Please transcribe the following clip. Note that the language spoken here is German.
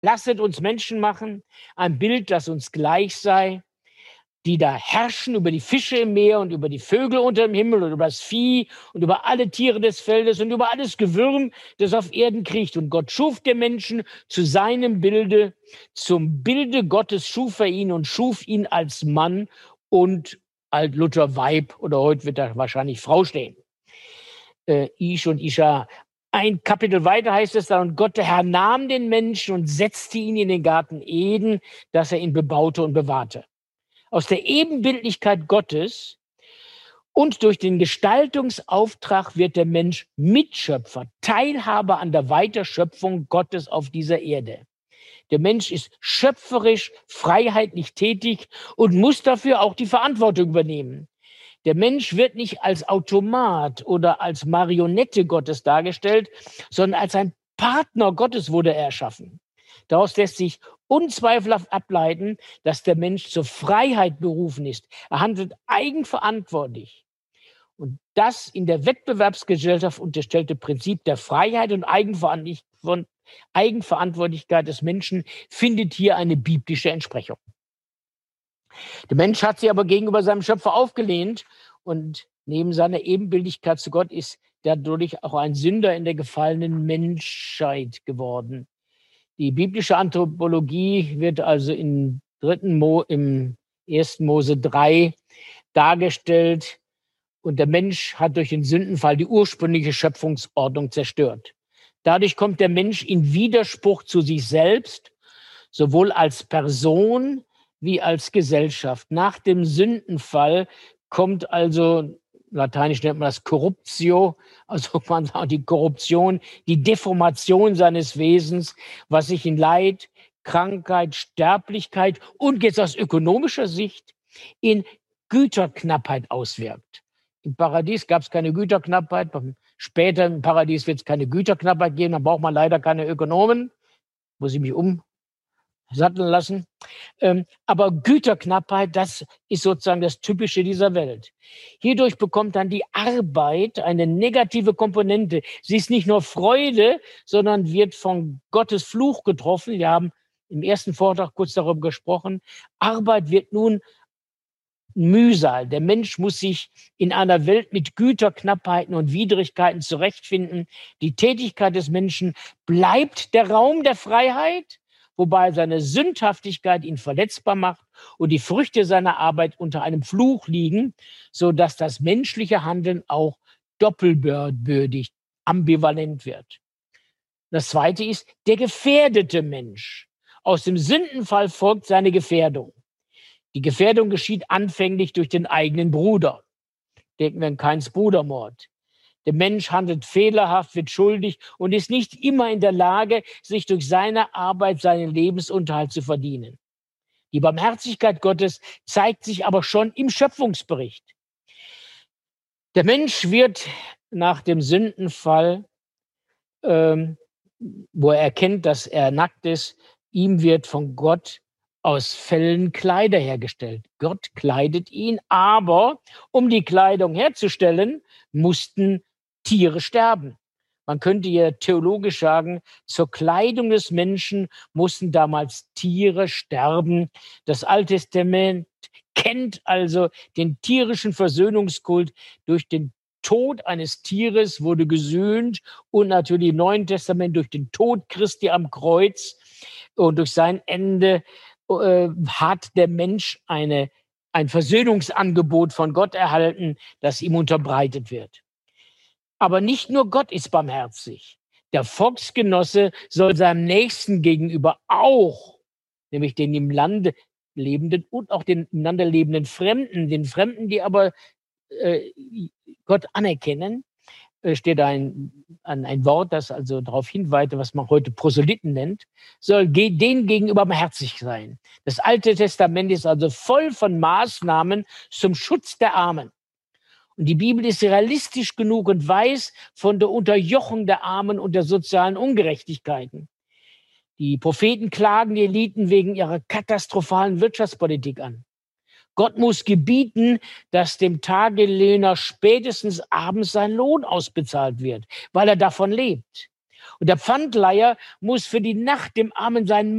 Lasset uns Menschen machen, ein Bild, das uns gleich sei, die da herrschen über die Fische im Meer und über die Vögel unter dem Himmel und über das Vieh und über alle Tiere des Feldes und über alles Gewürm, das auf Erden kriecht. Und Gott schuf den Menschen zu seinem Bilde, zum Bilde Gottes schuf er ihn und schuf ihn als Mann und als Luther Weib, oder heute wird da wahrscheinlich Frau stehen. Ish und Isha. Ein Kapitel weiter heißt es dann, und Gott, der Herr, nahm den Menschen und setzte ihn in den Garten Eden, dass er ihn bebaute und bewahrte. Aus der Ebenbildlichkeit Gottes und durch den Gestaltungsauftrag wird der Mensch Mitschöpfer, Teilhaber an der Weiterschöpfung Gottes auf dieser Erde. Der Mensch ist schöpferisch, freiheitlich tätig und muss dafür auch die Verantwortung übernehmen. Der Mensch wird nicht als Automat oder als Marionette Gottes dargestellt, sondern als ein Partner Gottes wurde er erschaffen. Daraus lässt sich unzweifelhaft ableiten, dass der Mensch zur Freiheit berufen ist. Er handelt eigenverantwortlich. Und das in der Wettbewerbsgesellschaft unterstellte Prinzip der Freiheit und Eigenverantwortlichkeit des Menschen findet hier eine biblische Entsprechung. Der Mensch hat sich aber gegenüber seinem Schöpfer aufgelehnt und neben seiner Ebenbildlichkeit zu Gott ist dadurch auch ein Sünder in der gefallenen Menschheit geworden. Die biblische Anthropologie wird also im 1. Mose 3 dargestellt und der Mensch hat durch den Sündenfall die ursprüngliche Schöpfungsordnung zerstört. Dadurch kommt der Mensch in Widerspruch zu sich selbst, sowohl als Person wie als Gesellschaft. Nach dem Sündenfall kommt also, lateinisch nennt man das Corruptio, also man sagt die Korruption, die Deformation seines Wesens, was sich in Leid, Krankheit, Sterblichkeit und jetzt aus ökonomischer Sicht in Güterknappheit auswirkt. Im Paradies gab es keine Güterknappheit, später im Paradies wird es keine Güterknappheit geben, dann braucht man leider keine Ökonomen, muss ich mich satteln lassen. Aber Güterknappheit, das ist sozusagen das Typische dieser Welt. Hierdurch bekommt dann die Arbeit eine negative Komponente. Sie ist nicht nur Freude, sondern wird von Gottes Fluch getroffen. Wir haben im ersten Vortrag kurz darüber gesprochen. Arbeit wird nun Mühsal. Der Mensch muss sich in einer Welt mit Güterknappheiten und Widrigkeiten zurechtfinden. Die Tätigkeit des Menschen bleibt der Raum der Freiheit, wobei seine Sündhaftigkeit ihn verletzbar macht und die Früchte seiner Arbeit unter einem Fluch liegen, sodass das menschliche Handeln auch doppelbödig, ambivalent wird. Das Zweite ist der gefährdete Mensch. Aus dem Sündenfall folgt seine Gefährdung. Die Gefährdung geschieht anfänglich durch den eigenen Bruder. Denken wir an Kains Brudermord. Der Mensch handelt fehlerhaft, wird schuldig und ist nicht immer in der Lage, sich durch seine Arbeit seinen Lebensunterhalt zu verdienen. Die Barmherzigkeit Gottes zeigt sich aber schon im Schöpfungsbericht. Der Mensch wird nach dem Sündenfall, wo er erkennt, dass er nackt ist, ihm wird von Gott aus Fellen Kleider hergestellt. Gott kleidet ihn, aber um die Kleidung herzustellen, mussten Tiere sterben. Man könnte ja theologisch sagen, zur Kleidung des Menschen mussten damals Tiere sterben. Das Alte Testament kennt also den tierischen Versöhnungskult. Durch den Tod eines Tieres wurde gesühnt und natürlich im Neuen Testament durch den Tod Christi am Kreuz und durch sein Ende hat der Mensch ein Versöhnungsangebot von Gott erhalten, das ihm unterbreitet wird. Aber nicht nur Gott ist barmherzig. Der Volksgenosse soll seinem Nächsten gegenüber auch, nämlich den im Lande lebenden und auch den im Lande lebenden Fremden, den Fremden, die aber Gott anerkennen, steht ein Wort, das also darauf hinweist, was man heute Proselyten nennt, soll denen gegenüber barmherzig sein. Das Alte Testament ist also voll von Maßnahmen zum Schutz der Armen. Und die Bibel ist realistisch genug und weiß von der Unterjochung der Armen und der sozialen Ungerechtigkeiten. Die Propheten klagen die Eliten wegen ihrer katastrophalen Wirtschaftspolitik an. Gott muss gebieten, dass dem Tagelöhner spätestens abends sein Lohn ausbezahlt wird, weil er davon lebt. Und der Pfandleiher muss für die Nacht dem Armen seinen